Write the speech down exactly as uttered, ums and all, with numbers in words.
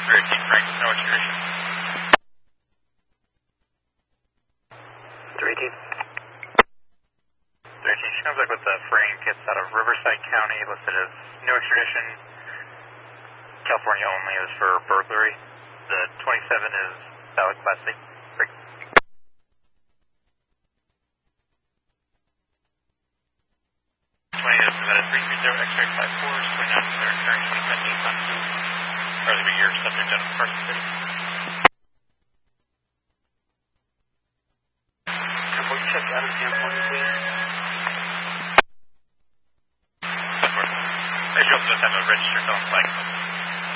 thirteen Frank with no extradition. three eighteen. thirteen, she comes back with the Frank. It's out of Riverside County, listed as no extradition. California only is for burglary. The twenty-seven is valid Class C. twenty is submitted three three zero X-ray five four, twenty-nine is there occurring twenty-seven eight on two. Early year subject out of Carson City. Can we check out of California, please? Of course. They should also just have a registered phone flag.